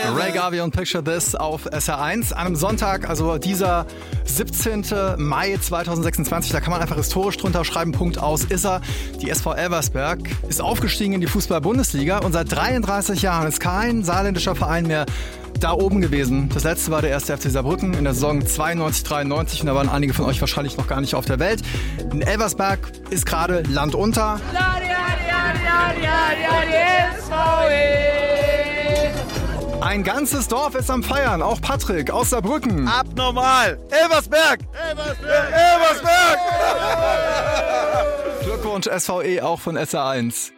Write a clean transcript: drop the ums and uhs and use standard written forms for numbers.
Ray Garvey und Picture This auf SR1 an einem Sonntag, also dieser 17. Mai 2026, da kann man einfach historisch drunter schreiben, Punkt aus, ist er. Die SV Elversberg ist aufgestiegen in die Fußball-Bundesliga und seit 33 Jahren ist kein saarländischer Verein mehr da oben gewesen. Das letzte war der 1. FC Saarbrücken in der Saison 92/93 und da waren einige von euch wahrscheinlich noch gar nicht auf der Welt. In Elversberg ist gerade Land unter. Ein ganzes Dorf ist am Feiern, auch Patrick aus Saarbrücken. Abnormal! Elversberg! Glückwunsch SVE, auch von SR1.